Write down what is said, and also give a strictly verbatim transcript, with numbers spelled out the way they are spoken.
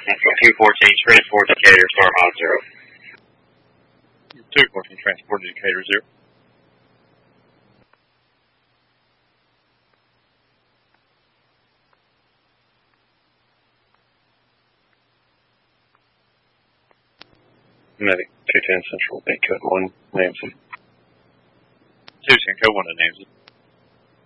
two fourteen, transport Decatur, star hot zero. two fourteen, transport Decatur, zero. Medic two ten Central, Bay Code one, Namesy. two ten, code one to Namesy.